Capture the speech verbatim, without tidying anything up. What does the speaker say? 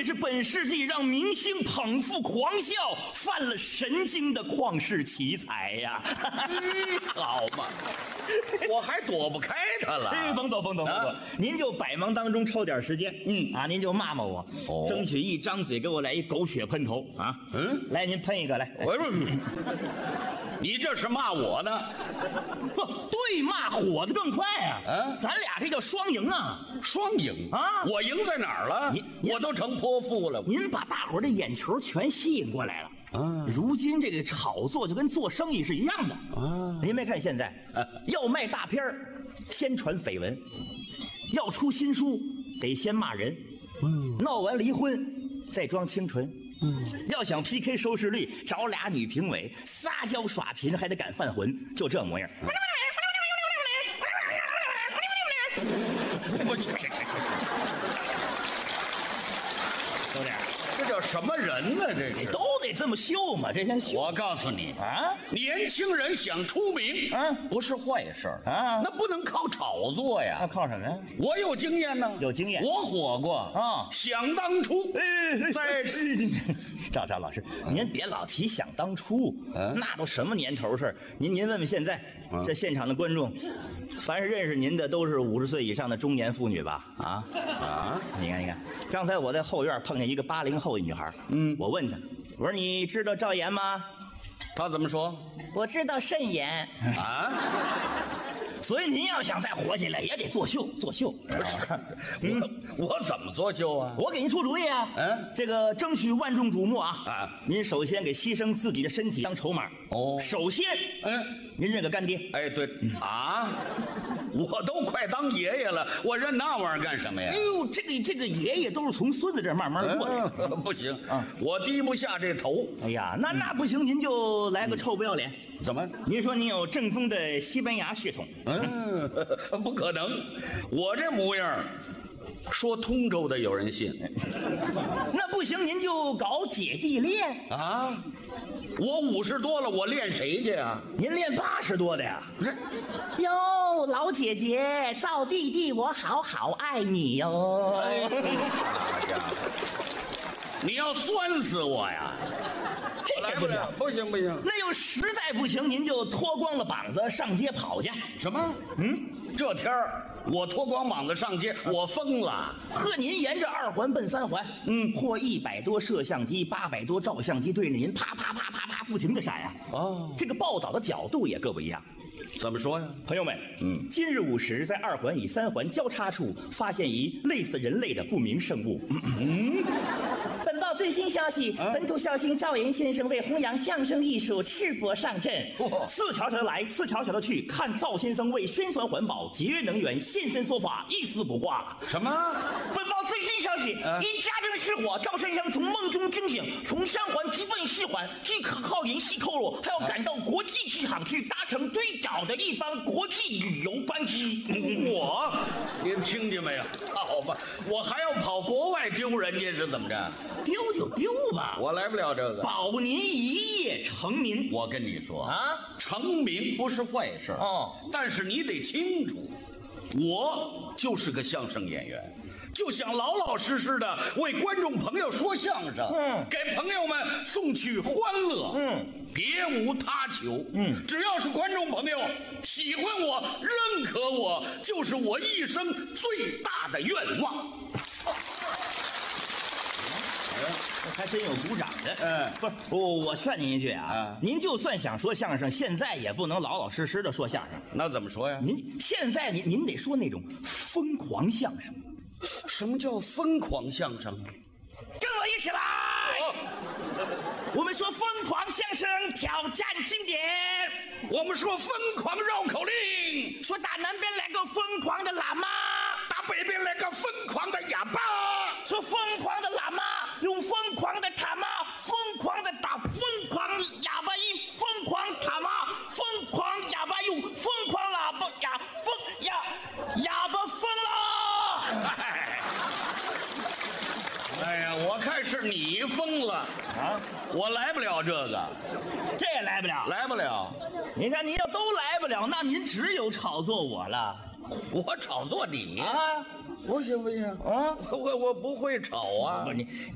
是本世纪让明星捧腹狂笑、犯了神经的旷世奇才呀！ 好嘛，我还躲不开他了。 哎，甭躲，甭躲，甭躲！您就百忙当中抽点时间，嗯啊，您就骂骂我， 哦争取一张嘴给我来一狗血喷头啊！ 嗯， 来，您喷一个来。 我说，你这是骂我呢？ 不对，骂火的更快啊！ 啊咱俩这叫双赢啊！ 双赢啊我赢在哪儿了？ 你你我都成泼妇了。 您把大伙儿的眼球全吸引过来了。 啊如今这个炒作就跟做生意是一样的啊您没看现在， 啊要卖大片儿，先传绯闻；要出新书，得先骂人。嗯，闹完离婚，再装清纯。嗯，要想 P K 收视率，找俩女评委撒娇耍贫，还得敢犯浑，就这模样。 我去，这这这兄弟， 这叫什么人呢？这是。 都得这么秀嘛，这先秀我告诉你啊！ 年轻人想出名啊不是坏事啊那不能靠炒作呀。 那靠什么呀？ 我有经验呢， 有经验我火过啊想当初， 哎， 在赵赵老师，您别老提想当初， 嗯那都什么年头事儿？您您问问现在，这现场的观众，凡是认识您的都是五十岁以上的中年妇女吧？啊啊， 你看你看，刚才我在后院碰见一个八零后的女孩，嗯，我问她，我说你知道赵岩吗？ 他怎么说我知道慎言。 啊？ 所以您要想再火起来，也得作秀，作秀。 不是，我我怎么作秀啊？ 我给您出主意啊！ 嗯这个争取万众瞩目啊！ 啊您首先给牺牲自己的身体当筹码。 哦首先， 嗯， 您认个干爹。 哎，对啊，我都快当爷爷了，我认那玩意儿干什么呀哎？呦，这个这个爷爷都是从孙子这儿慢慢过的。 嗯不行啊我低不下这头。 哎呀，那那不行，您就来个臭不要脸。 怎么？ 您说您有正宗的西班牙血统， 嗯，不可能，我这模样，说通州的有人信那不行，您就搞姐弟恋。 啊？我五十多了，我练谁去啊？ 您练八十多的呀？ 不是， 哟，老姐姐，赵弟弟，我好好爱你哟。 哎，好家伙，你要酸死我呀！ 这来也不行。 不行不行。 那要实在不行，您就脱光了膀子上街跑去。 什么？嗯，这天儿我脱光膀子上街，我疯了。 呵，您沿着二环奔三环，嗯，或一百多摄像机、八百多照相机对着您，啪啪啪啪啪不停的闪呀。 哦， 这个报道的角度也各不一样。 怎么说呀？ 朋友们，嗯，今日午时在二环与三环交叉处发现一类似人类的不明生物。嗯，本报最新消息， 啊本土笑星赵岩先生为弘扬相声艺术赤膊上阵， 哇四条条来，四条条的去，看赵先生为宣传环保、节约能源现身说法，一丝不挂。 什么？ 本报最新消息， 啊因家政失火，赵先生从梦中惊醒，从三环直奔四环，既可靠联系扣路，还要赶到国际机场去搭乘最早的一班国际旅游班机。 我，您听见没有？好吧，我还要跑国外丢人家是怎么着？ 丢就丢吧， 我来不了这个。 保您一夜成名。 我跟你说啊， 成名不是坏事哦， 但是你得清楚，我就是个相声演员，就想老老实实的为观众朋友说相声， 嗯给朋友们送去欢乐， 嗯， 别无他求， 嗯只要是观众朋友喜欢我、认可我，就是我一生最大的愿望。 还真有鼓掌的。 嗯不是，我我劝您一句啊， 嗯您就算想说相声，现在也不能老老实实的说相声。 那怎么说呀？ 您现在您您得说那种疯狂相声。 什么叫疯狂相声？ 跟我一起来，我们说疯狂相声挑战经典， 我们说疯狂绕口令， 说打南边来个疯狂的喇嘛， 打北边来个疯狂的哑巴， 说疯狂的喇嘛用疯狂的塔嘛，疯狂的打疯狂哑巴一疯狂塔嘛，疯狂哑巴用疯狂喇叭哑疯哑哑巴疯了。 哎，哎呀，我看是你疯了啊！我来不了这个， 这也来不了。 来不了。 您看，您要都来不了，那您只有炒作我了我炒作你啊！ 不行不行啊！ 我我不会炒啊不是你。